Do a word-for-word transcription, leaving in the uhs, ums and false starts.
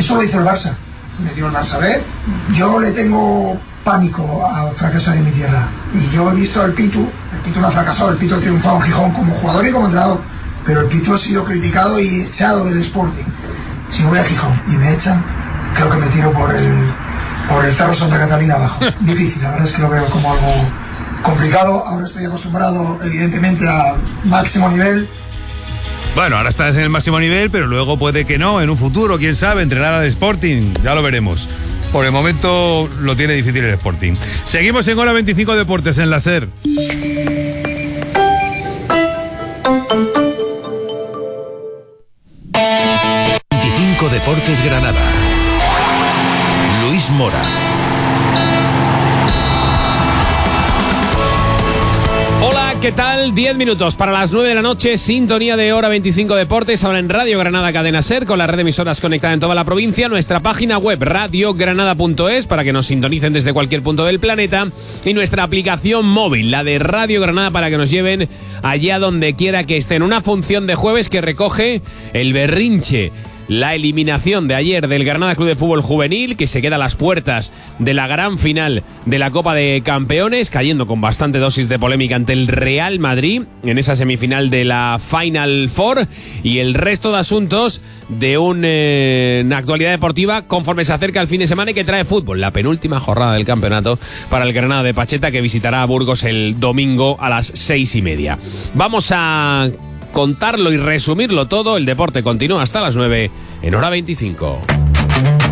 Eso lo hizo el Barça, me dio el Barça B. Yo le tengo pánico a fracasar en mi tierra, y yo he visto al Pitu, el Pitu no ha fracasado, el Pitu ha triunfado en Gijón como jugador y como entrenador, pero el Pitu ha sido criticado y echado del Sporting. Si voy a Gijón y me echan, creo que me tiro por el, por el Cerro Santa Catalina abajo. Difícil, la verdad es que lo veo como algo complicado. Ahora estoy acostumbrado, evidentemente, a máximo nivel. Bueno, ahora estás en el máximo nivel, pero luego puede que no, en un futuro, quién sabe, entrenar al Sporting, ya lo veremos. Por el momento lo tiene difícil el Sporting. Seguimos en Hora veinticinco Deportes en la SER. veinticinco Deportes Granada. Luis Mora. Hola, ¿qué tal? diez minutos para las nueve de la noche, sintonía de Hora veinticinco Deportes, ahora en Radio Granada Cadena SER, con la red de emisoras conectada en toda la provincia, nuestra página web radiogranada punto es para que nos sintonicen desde cualquier punto del planeta, y nuestra aplicación móvil, la de Radio Granada, para que nos lleven allá donde quiera que estén. Una función de jueves que recoge el berrinche, la eliminación de ayer del Granada Club de Fútbol Juvenil, que se queda a las puertas de la gran final de la Copa de Campeones, cayendo con bastante dosis de polémica ante el Real Madrid en esa semifinal de la Final Four, y el resto de asuntos de un, eh, una actualidad deportiva conforme se acerca el fin de semana y que trae fútbol, la penúltima jornada del campeonato para el Granada de Pacheta, que visitará a Burgos el domingo a las seis y media. Vamos a contarlo y resumirlo todo. El deporte continúa hasta las nueve en Hora veinticinco.